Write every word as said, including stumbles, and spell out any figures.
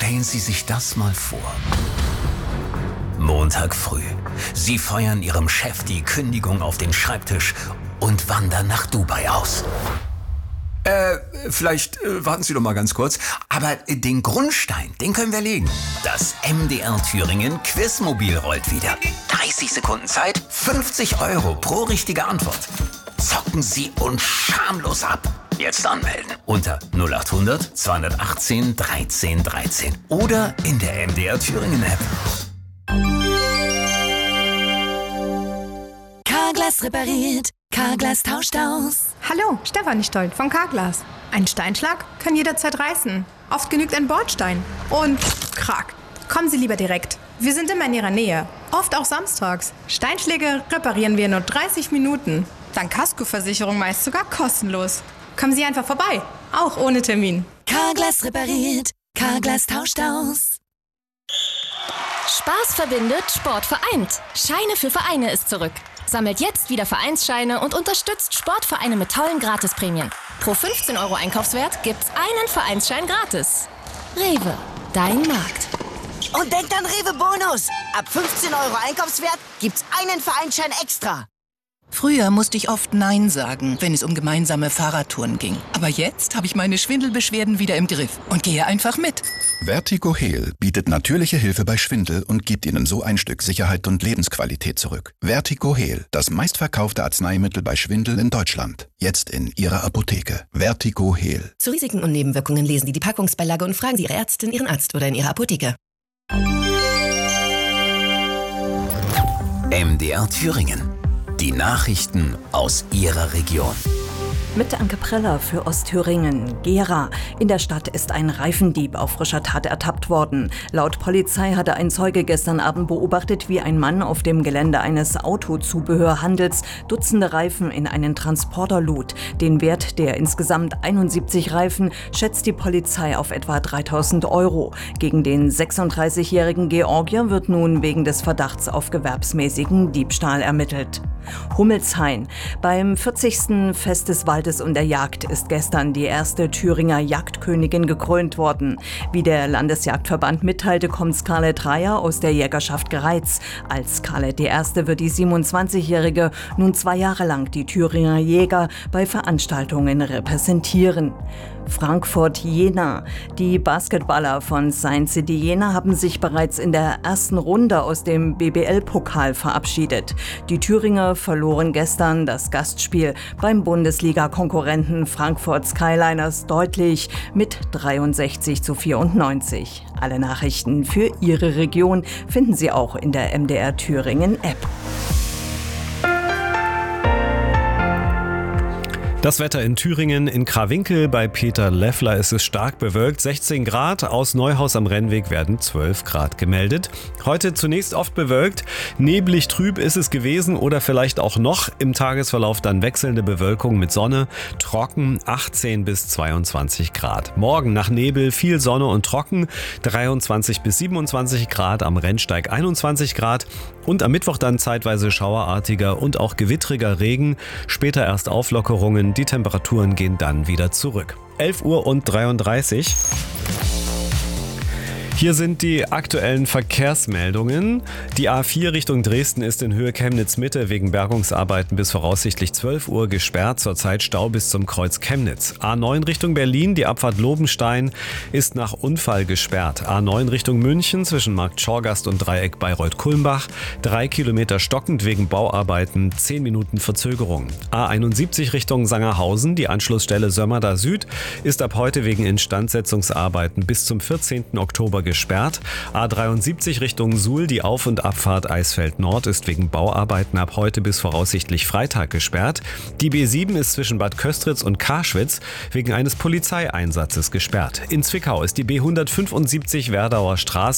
Stellen Sie sich das mal vor. Montag früh. Sie feuern Ihrem Chef die Kündigung auf den Schreibtisch und wandern nach Dubai aus. Äh, vielleicht äh, warten Sie doch mal ganz kurz. Aber äh, den Grundstein, den können wir legen. Das M D R Thüringen Quizmobil rollt wieder. dreißig Sekunden Zeit, fünfzig Euro pro richtige Antwort. Zocken Sie uns schamlos ab. Jetzt anmelden unter null acht hundert zweihundertachtzehn dreizehn dreizehn oder in der M D R Thüringen App. Carglass repariert, Carglass tauscht aus. Hallo, Stefanie Stolt von Carglass. Ein Steinschlag kann jederzeit reißen. Oft genügt ein Bordstein. Und krack. Kommen Sie lieber direkt. Wir sind immer in Ihrer Nähe. Oft auch samstags. Steinschläge reparieren wir in nur dreißig Minuten. Dank Kaskoversicherung meist sogar kostenlos. Kommen Sie einfach vorbei. Auch ohne Termin. Carglass repariert, Carglass tauscht aus. Spaß verbindet, Sport vereint. Scheine für Vereine ist zurück. Sammelt jetzt wieder Vereinsscheine und unterstützt Sportvereine mit tollen Gratisprämien. Pro fünfzehn Euro Einkaufswert gibt's einen Vereinsschein gratis. Rewe, dein Markt. Und denkt an Rewe Bonus. Ab fünfzehn Euro Einkaufswert gibt's einen Vereinsschein extra. Früher musste ich oft Nein sagen, wenn es um gemeinsame Fahrradtouren ging. Aber jetzt habe ich meine Schwindelbeschwerden wieder im Griff und gehe einfach mit. Vertigo Heal bietet natürliche Hilfe bei Schwindel und gibt Ihnen so ein Stück Sicherheit und Lebensqualität zurück. Vertigo Heal, das meistverkaufte Arzneimittel bei Schwindel in Deutschland. Jetzt in Ihrer Apotheke. Vertigo Heal. Zu Risiken und Nebenwirkungen lesen Sie die Packungsbeilage und fragen Sie Ihre Ärztin, Ihren Arzt oder in Ihrer Apotheke. M D R Thüringen. Die Nachrichten aus Ihrer Region. Mit Anke Preller für Ostthüringen. Gera. In der Stadt ist ein Reifendieb auf frischer Tat ertappt worden. Laut Polizei hatte ein Zeuge gestern Abend beobachtet, wie ein Mann auf dem Gelände eines Autozubehörhandels Dutzende Reifen in einen Transporter lud. Den Wert der insgesamt einundsiebzig Reifen schätzt die Polizei auf etwa dreitausend Euro. Gegen den sechsunddreißigjährigen Georgier wird nun wegen des Verdachts auf gewerbsmäßigen Diebstahl ermittelt. Hummelshain. Beim vierzigsten Fest des Waldes und der Jagd ist gestern die erste Thüringer Jagdkönigin gekrönt worden. Wie der Landesjagdverband mitteilte, kommt Scarlett Reyer aus der Jägerschaft Greiz. Als Scarlett die Erste wird die siebenundzwanzigjährige nun zwei Jahre lang die Thüringer Jäger bei Veranstaltungen repräsentieren. Frankfurt-Jena. Die Basketballer von Science City Jena haben sich bereits in der ersten Runde aus dem B B L-Pokal verabschiedet. Die Thüringer verloren gestern das Gastspiel beim Bundesliga-Konkurrenten Frankfurt Skyliners deutlich mit dreiundsechzig zu vierundneunzig. Alle Nachrichten für Ihre Region finden Sie auch in der M D R Thüringen App. Das Wetter in Thüringen, in Krawinkel bei Peter Leffler ist es stark bewölkt, sechzehn Grad, aus Neuhaus am Rennweg werden zwölf Grad gemeldet. Heute zunächst oft bewölkt, neblig trüb ist es gewesen oder vielleicht auch noch, im Tagesverlauf dann wechselnde Bewölkung mit Sonne, trocken achtzehn bis zweiundzwanzig Grad. Morgen nach Nebel viel Sonne und trocken, dreiundzwanzig bis siebenundzwanzig Grad, am Rennsteig einundzwanzig Grad und am Mittwoch dann zeitweise schauerartiger und auch gewittriger Regen, später erst Auflockerungen. Die Temperaturen gehen dann wieder zurück. elf Uhr und dreiunddreißig. Hier sind die aktuellen Verkehrsmeldungen. Die A vier Richtung Dresden ist in Höhe Chemnitz-Mitte wegen Bergungsarbeiten bis voraussichtlich zwölf Uhr gesperrt. Zurzeit Stau bis zum Kreuz Chemnitz. A neun Richtung Berlin, die Abfahrt Lobenstein ist nach Unfall gesperrt. A neun Richtung München zwischen Markt Schorgast und Dreieck Bayreuth-Kulmbach. Drei Kilometer stockend wegen Bauarbeiten, zehn Minuten Verzögerung. A einundsiebzig Richtung Sangerhausen, die Anschlussstelle Sömmerda Süd, ist ab heute wegen Instandsetzungsarbeiten bis zum vierzehnten Oktober gesperrt. A dreiundsiebzig Richtung Suhl, die Auf- und Abfahrt Eisfeld Nord ist wegen Bauarbeiten ab heute bis voraussichtlich Freitag gesperrt. Die B sieben ist zwischen Bad Köstritz und Karschwitz wegen eines Polizeieinsatzes gesperrt. In Zwickau ist die B hundertfünfundsiebzig Werdauer Straße